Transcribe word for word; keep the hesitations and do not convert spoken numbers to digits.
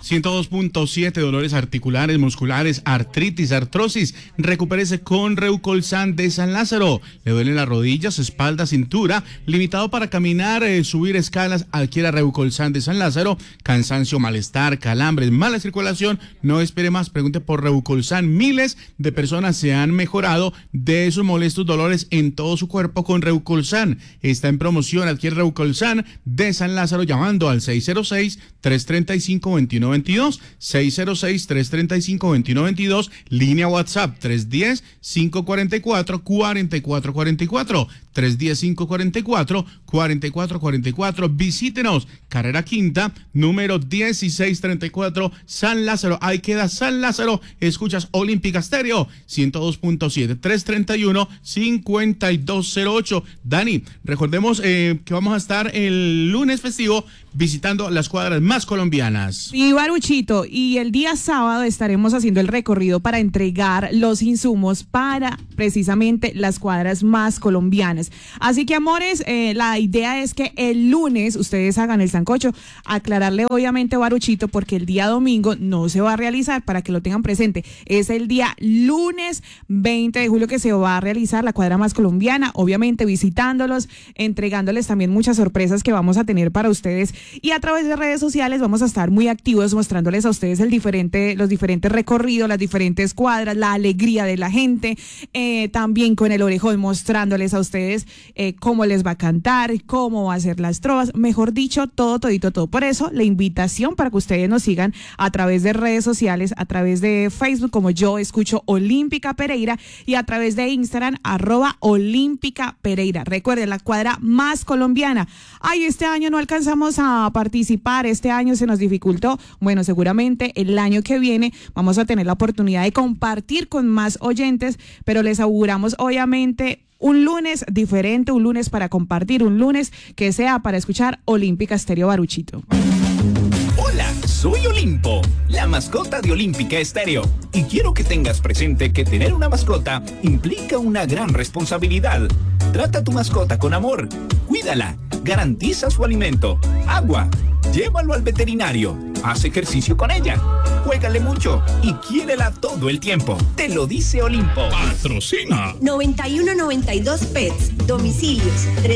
ciento dos punto siete, dolores articulares, musculares, artritis, artrosis. Recupérese con Reucolsan de San Lázaro. Le duelen las rodillas, espalda, cintura, limitado para caminar, eh, subir escalas, adquiera Reucolsan de San Lázaro. Cansancio, malestar, calambres, mala circulación, no espere más, pregunte por Reucolsan. Miles de personas se han mejorado de esos molestos dolores en todo su cuerpo con Reucolsan. Está en promoción, adquiere Reucolsan de San Lázaro llamando al seis cero seis, tres tres cinco, dos uno dos dos, seis cero seis, tres tres cinco, dos uno dos dos, línea WhatsApp tres uno cero, cinco cuatro cuatro, cuatro cuatro cuatro cuatro, tres uno cero, cinco cuatro cuatro, cuatro cuatro cuatro cuatro. Visítenos, Carrera Quinta, número dieciséis treinta y cuatro, San Lázaro. Ahí queda San Lázaro. Escuchas Olímpica Estéreo, ciento dos punto siete, tres tres uno, cinco dos cero ocho. Dani, recordemos eh, que vamos a estar el lunes festivo visitando las cuadras más colombianas. Y Baruchito, y el día sábado estaremos haciendo el recorrido para entregar los insumos para precisamente las cuadras más colombianas. Así que, amores, eh, la idea es que el lunes ustedes hagan el sancocho. Aclararle obviamente, Baruchito, porque el día domingo no se va a realizar, para que lo tengan presente. Es el día lunes veinte de julio que se va a realizar la cuadra más colombiana, obviamente visitándolos, entregándoles también muchas sorpresas que vamos a tener para ustedes. Y a través de redes sociales vamos a estar muy activos mostrándoles a ustedes el diferente, los diferentes recorridos, las diferentes cuadras, la alegría de la gente, eh, también con el orejón mostrándoles a ustedes eh, cómo les va a cantar, cómo va a ser las trovas, mejor dicho, todo, todito, todo. Por eso, la invitación para que ustedes nos sigan a través de redes sociales, a través de Facebook, como Yo Escucho Olímpica Pereira, y a través de Instagram, arroba Olímpica Pereira. Recuerden, la cuadra más colombiana. Ay, este año no alcanzamos a participar, este año se nos dificultó. Bueno, seguramente el año que viene vamos a tener la oportunidad de compartir con más oyentes, pero les auguramos obviamente un lunes diferente, un lunes para compartir, un lunes que sea para escuchar Olímpica Estéreo, Baruchito. Hola, soy Olimpo, la mascota de Olímpica Estéreo, y quiero que tengas presente que tener una mascota implica una gran responsabilidad. Trata a tu mascota con amor, cuídala, garantiza su alimento, agua, llévalo al veterinario, haz ejercicio con ella, juégale mucho y quiérela todo el tiempo. Te lo dice Olimpo. Patrocina noventa y uno noventa y dos Pets, domicilios